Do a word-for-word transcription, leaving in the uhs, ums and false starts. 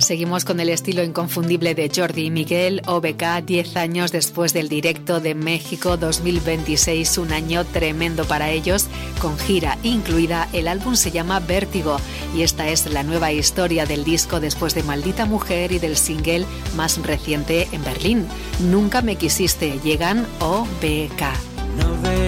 Seguimos con el estilo inconfundible de Jordi y Miguel. O B K, diez años después del directo de México dos mil veintiséis, un año tremendo para ellos, con gira incluida. El álbum se llama Vértigo y esta es la nueva historia del disco después de Maldita Mujer y del single más reciente En Berlín, Nunca me quisiste. Llegan O B K.